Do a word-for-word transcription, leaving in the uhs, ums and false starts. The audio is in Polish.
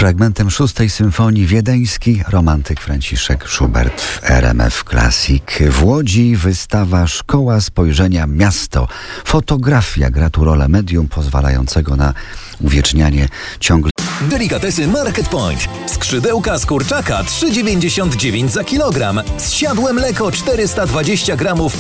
Fragmentem szóstej symfonii wiedeński romantyk Franciszek Schubert w R M F Classic. W Łodzi wystawa Szkoła Spojrzenia Miasto. Fotografia gra tu rolę medium pozwalającego na uwiecznianie ciągle. Delikatesy Market Point. Skrzydełka z kurczaka trzy dziewięćdziesiąt dziewięć za kilogram. Zsiadłe mleko czterysta dwadzieścia gramów.